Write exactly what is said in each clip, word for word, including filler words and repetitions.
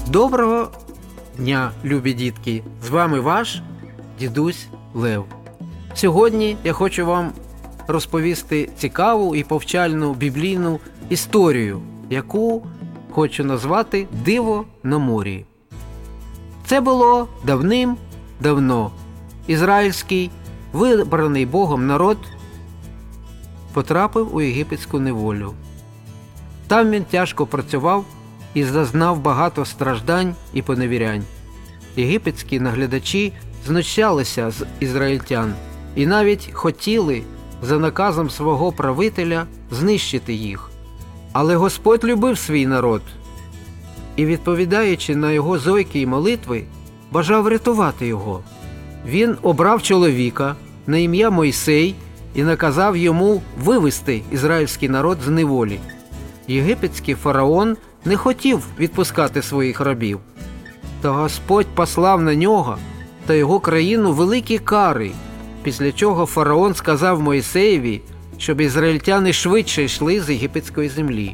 Доброго дня, любі дітки! З вами ваш дідусь Лев. Сьогодні я хочу вам розповісти цікаву і повчальну біблійну історію, яку хочу назвати «Диво на морі». Це було давним-давно. Ізраїльський, вибраний Богом народ потрапив у єгипетську неволю. Там він тяжко працював і зазнав багато страждань і поневірянь. Єгипетські наглядачі знущалися з ізраїльтян і навіть хотіли за наказом свого правителя знищити їх. Але Господь любив свій народ і, відповідаючи на його зойки і молитви, бажав рятувати його. Він обрав чоловіка на ім'я Мойсей і наказав йому вивести ізраїльський народ з неволі. Єгипетський фараон не хотів відпускати своїх рабів. Та Господь послав на нього та його країну великі кари, після чого фараон сказав Мойсеєві, щоб ізраїльтяни швидше йшли з єгипетської землі.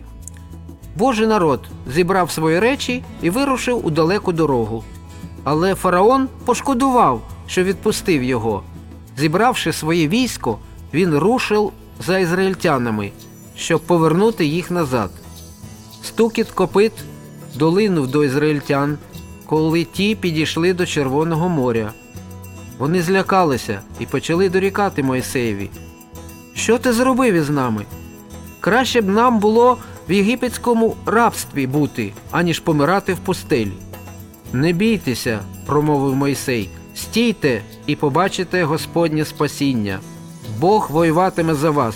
Божий народ зібрав свої речі і вирушив у далеку дорогу. Але фараон пошкодував, що відпустив його. Зібравши своє військо, він рушив за ізраїльтянами, щоб повернути їх назад. Стукіт копит долинув до ізраїльтян, коли ті підійшли до Червоного моря. Вони злякалися і почали дорікати Мойсеєві: «Що ти зробив із нами? Краще б нам було в єгипетському рабстві бути, аніж помирати в пустелі». «Не бійтеся», – промовив Мойсей, – «стійте і побачите Господнє спасіння. Бог воюватиме за вас».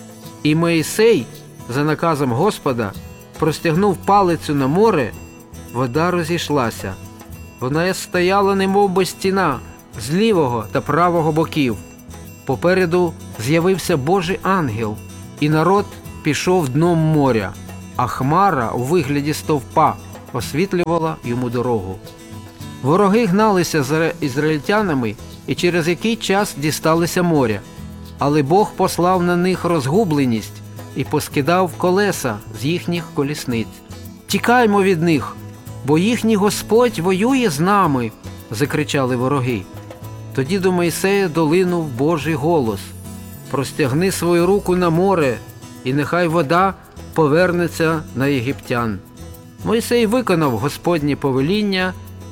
І Мойсей, за наказом Господа, простягнув палицю на море, вода розійшлася. Вона стояла немов би стіна з лівого та правого боків. Попереду з'явився Божий ангел, і народ пішов дном моря, а хмара у вигляді стовпа освітлювала йому дорогу. Вороги гналися за ізраїльтянами і через який час дісталися моря. Але Бог послав на них розгубленість і поскидав колеса з їхніх колісниць. «Тікаймо від них, бо їхній Господь воює з нами!» – закричали вороги. Тоді до Мойсея долинув Божий голос: «Простягни свою руку на море, і нехай вода повернеться на єгиптян». Мойсей виконав Господнє повеління,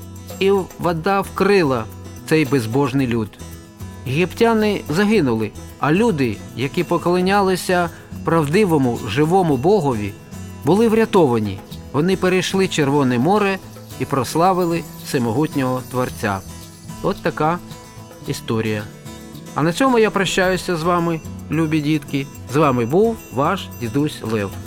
і вода вкрила цей безбожний люд. Єгиптяни загинули, а люди, які поклонялися правдивому, живому Богові, були врятовані. Вони перейшли Червоне море і прославили всемогутнього Творця. От така історія. А на цьому я прощаюся з вами, любі дітки. З вами був ваш дідусь Лев.